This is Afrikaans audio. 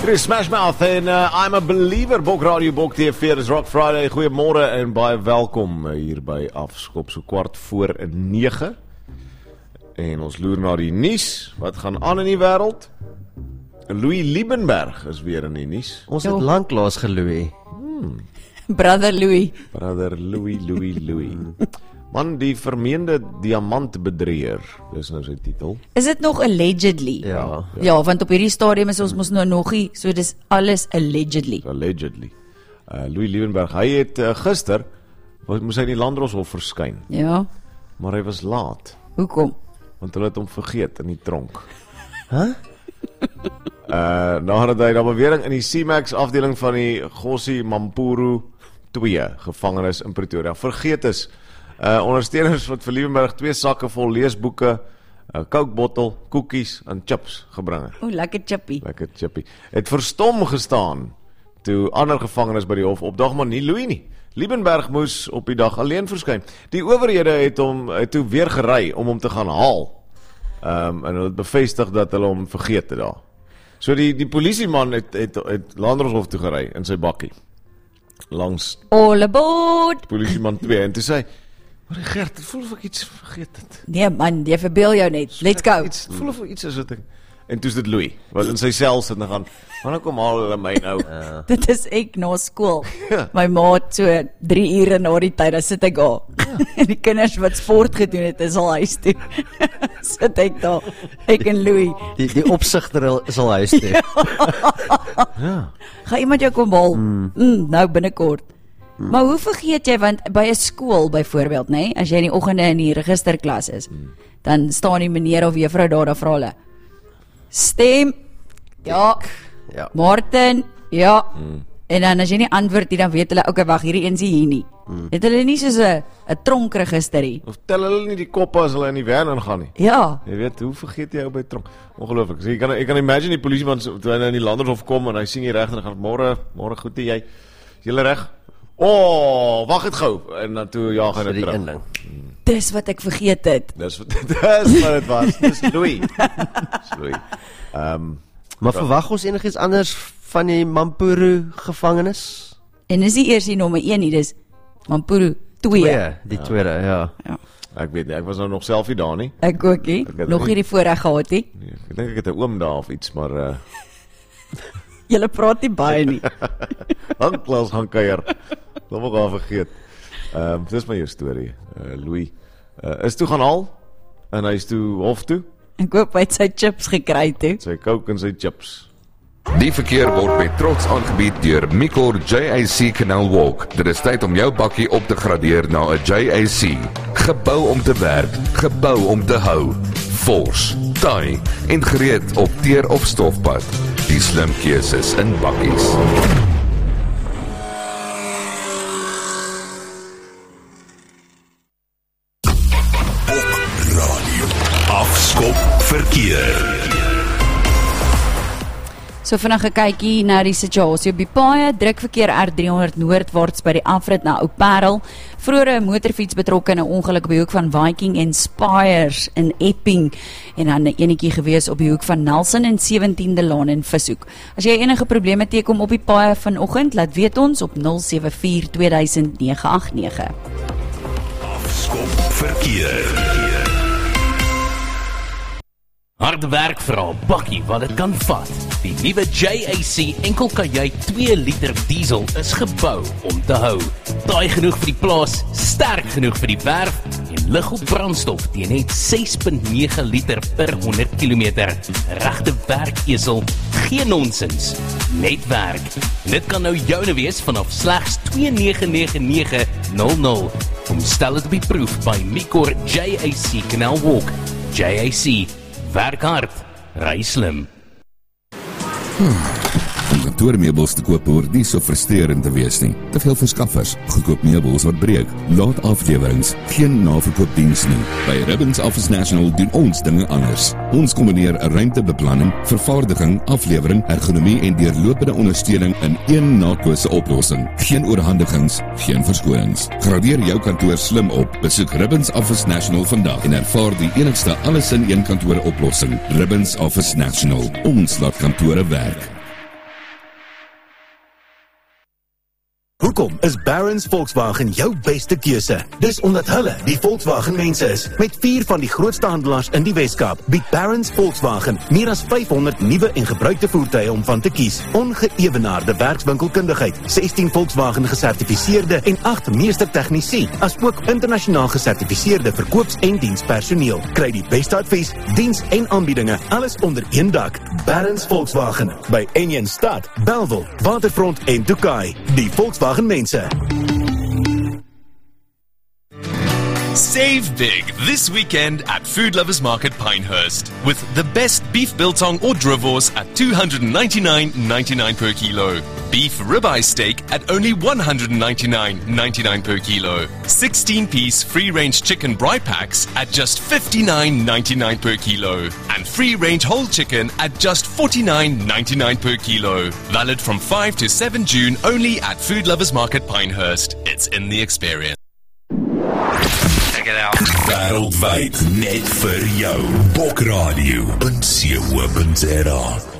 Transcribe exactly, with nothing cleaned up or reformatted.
Dit is Smash Mouth en uh, I'm a Believer, Bok Radio, Bok T V, dis Rock Friday. Goeiemôre en baie welkom hier by Afskop so kwart voor nege. En ons loer na die nuus. Wat gaan aan in die wêreld? Louis Liebenberg is weer in die nuus. Ons het lanklaas geloei. Hmm. Brother Louis. Brother Louis, Louis, Louis. Man, die vermeende diamantbedrieër, dis nou sy titel. Is dit nog allegedly? Ja. Ja, ja, want op hierdie stadium is ons mos nou nog nie, so dis alles allegedly. Allegedly. Uh, Louis Liebenberg, hy het uh, gister, moes hy in die Landdroshof verskyn. Ja. Maar hy was laat. Hoekom? Want hulle het hom vergeet in die tronk. Huh? Uh, nadat hy daar bewering in die C-Max afdeling van die Gossi Mampuru twee gevangenis in Pretoria vergeet is. Uh, ondersteuners wat vir Liebenberg twee sakke vol leesboeke, 'n Coke-bottel, koekies en chips gebring het. O, lekker chippy. Lekker chippy. Het verstom gestaan toe ander gevangenes by die hof opdag, maar nie Louis nie. Liebenberg moes op die dag alleen verskyn. Die owerhede het hom het toe weer gery om hom te gaan haal. Um, en hulle het bevestig dat hulle hom vergeet het daar. So die die polisieman het het het Landdroshof toe gery in sy bakkie. Langs All aboard. polisieman twee en toe sê hy, maar Gert, het voel of ek iets vergeet het. Nee man, jy verbeel jou net. Let's go. Iets, het voel of iets is wat ek... En toe is dit Louis, wat in sy sel sit en gaan, wanneer kom haal hulle my nou? Uh. Dit is ek na skool. Ja. My ma het so drie ure na die tyd, dan sit ek daar. Ja. En die kinders wat sport gedoen het, is al huis toe. Sit ek daar, ek en Louis. Die, die opsigter is al huis toe. Ja. Ja. Ga iemand jou kom haal? Mm. Mm, nou binnekort. Mm. Maar hoe vergeet jy, want by 'n skool byvoorbeeld, nê, as jy in die oggende in die registerklas is, mm. dan staan die meneer of juffrou daar, dan vra hulle, stem, ja, Ja. Martin, ja, Mm. en dan as jy nie antwoord nie, dan weet hulle, ok, wag, hierdie een is hier nie. Mm. Het hulle nie soos 'n 'n tronkregister nie? Of tel hulle nie die koppe as hulle in die van ingaan nie? Ja. Jy weet, hoe vergeet jy ou by tronk? Ongelooflik. So, jy kan ek kan imagine die polisieman so, toe hy nou in die Landdroshof kom en hy sien jy reg en hy gaan môre, môre goed jy. Julle reg? O, oh, wag dit gou. En dan toe ja, gaan So dit die terug. inling. Dis wat ek vergeet het. Dis wat dis wat dit was. Dis Louis. Dis Louis. Ehm um, Maar verwag ons enigiets anders van die Mampuru gevangenis? En is nie eers die nommer een nie, dis Mampuru twee. Twee, die tweede, ja. Ja. ek weet nie, ek was nou nog self nie daar nie. Ek ook nie. Ek het Nog nie- hierdie voorreg gehad nie. Nee, ek dink ek het 'n oom daar of iets, maar uh Julle praat nie baie nie. Handklas gaan kuier. Wat ook al vergeet. Ehm um, dis my jou storie. Uh, Louis uh, is toe gaan haal en hy is toe hof toe. Ek hoop hy het sy chips gekry toe. Sy Coke en sy chips. Die verkeer word met trots aangebied deur Micor J A C Canal Walk. Dit is tyd om jou bakkie op te gradeer na 'n J A C. Gebou om te werk, gebou om te hou. Vors, taai en gereed op teer of stofpad. Die slim keuses in bakkies. Afskop verkeer. So vinnig 'n kykie na die situasie op die paaie. Druk verkeer R driehonderd noordwaarts by die afrit na Ou Parel. Vroeger 'n motorfiets betrokke in 'n ongeluk op die hoek van Viking en Spires in Epping en dan 'n enetjie gewees op die hoek van Nelson en sewentiende Laan in Vishoek. As jy enige probleme teekom op die paaie vanoggend, laat weet ons op nul sewe vier twee duisend nege agt nege. Afskop verkeer. Harde werk vir 'n bakkie wat dit kan vat. Die nuwe J A C enkelkajuit twee liter diesel is gebou om te hou. Taai genoeg vir die plaas, sterk genoeg vir die werf en lig op brandstof teen net ses komma nege liter per honderd kilometer. Regte werkesel, geen nonsens, net werk. En dit kan nou joune wees vanaf slegs twee nege nege nege nul nul. Kom stel dit op die proef by Micor J A C Canal Walk. J A C, werk hard, ry slim. Om kantoormeubels te koop hoort nie so frustrerend te wees nie. Te veel verskaffers, goedkoop meubels wat breek, laat aflewerings, geen naverkoopdiens nie. By Ribbons Office National doen ons dinge anders. Ons kombineer ruimtebeplanning, vervaardiging, aflewering, ergonomie en deurlopende ondersteuning in een nakose oplossing. Geen oorhandigings, geen verskonings. Gradeer jou kantoor slim op. Besoek Ribbons Office National vandag en ervaar die enigste alles-in-een kantoor oplossing. Ribbons Office National. Ons laat kantore werk. Hoekom is Barron's Volkswagen jou beste keuse? Dis omdat hulle die Volkswagen mense is. Met vier van die grootste handelaars in die Weskaap bied Barron's Volkswagen meer as vyfhonderd nuwe en gebruikte voertuie om van te kies. Ongeëwenaarde werkswinkelkundigheid, sestien Volkswagen gesertifiseerde en agt meester tegnisie, as ook internasionaal gesertifiseerde verkoops- en dienspersoneel. Kry die beste advies, diens en aanbiedinge, alles onder een dak. Barron's Volkswagen by Enjen Stad, Bellville, Waterfront en Tokai. Die Volkswagen mense. Save big this weekend at Food Lovers Market Pinehurst with the best beef biltong or drivors at two hundred ninety-nine ninety-nine per kilo. Beef ribeye steak at only one hundred ninety-nine ninety-nine per kilo. sixteen piece free-range chicken braai packs at just fifty-nine ninety-nine per kilo. And free-range whole chicken at just forty-nine ninety-nine per kilo. Valid from five to seven June only at Food Lovers Market Pinehurst. It's in the experience. Check it out. Wêreldwyd net vir jou. Bokradio punt co punt za